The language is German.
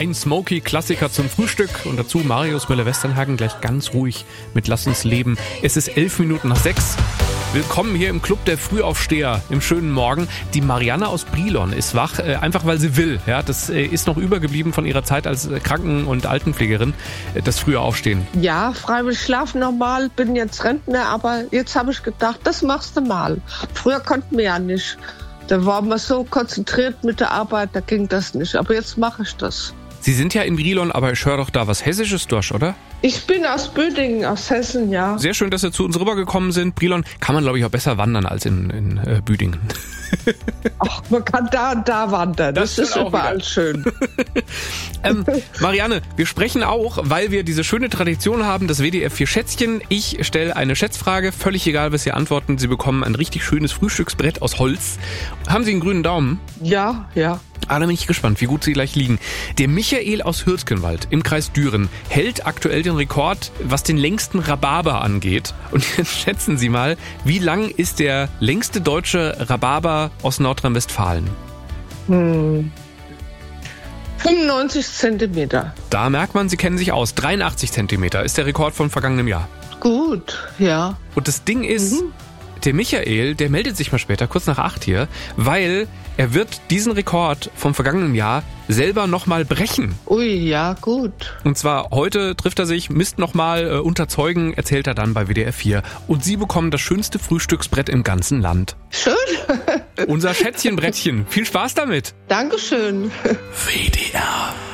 Ein Smoky-Klassiker zum Frühstück und dazu Marius Müller-Westernhagen gleich ganz ruhig mit Lass uns leben. Es ist 6:11. Willkommen hier im Club der Frühaufsteher im schönen Morgen. Die Marianne aus Brilon ist wach, einfach weil sie will. Ja, das ist noch übergeblieben von ihrer Zeit als Kranken- und Altenpflegerin, das frühe Aufstehen. Ja, freiwillig schlafen normal, bin jetzt Rentner, aber jetzt habe ich gedacht, das machst du mal. Früher konnten wir ja nicht. Da war man so konzentriert mit der Arbeit, da ging das nicht. Aber jetzt mache ich das. Sie sind ja in Brilon, aber ich höre doch da was Hessisches durch, oder? Ich bin aus Büdingen, aus Hessen, ja. Sehr schön, dass Sie zu uns rübergekommen sind. Brilon kann man, glaube ich, auch besser wandern als in Büdingen. Ach, man kann da und da wandern. Das ist überall schön. Marianne, wir sprechen auch, weil wir diese schöne Tradition haben, das WDR 4 Schätzchen. Ich stelle eine Schätzfrage, völlig egal, was Sie antworten. Sie bekommen ein richtig schönes Frühstücksbrett aus Holz. Haben Sie einen grünen Daumen? Ja. Da bin ich gespannt, wie gut Sie gleich liegen. Der Michael aus Hürtgenwald im Kreis Düren hält aktuell den Rekord, was den längsten Rhabarber angeht. Und jetzt schätzen Sie mal, wie lang ist der längste deutsche Rhabarber aus Nordrhein-Westfalen? 95 Zentimeter. Da merkt man, Sie kennen sich aus. 83 Zentimeter ist der Rekord von vergangenem Jahr. Gut, ja. Und das Ding ist, der Michael, der meldet sich mal später, kurz nach 8 hier, weil er wird diesen Rekord vom vergangenen Jahr selber nochmal brechen. Ui, ja, gut. Und zwar heute trifft er sich, misst nochmal unter Zeugen, erzählt er dann bei WDR 4. Und Sie bekommen das schönste Frühstücksbrett im ganzen Land. Schön. Unser Schätzchenbrettchen. Viel Spaß damit. Dankeschön. WDR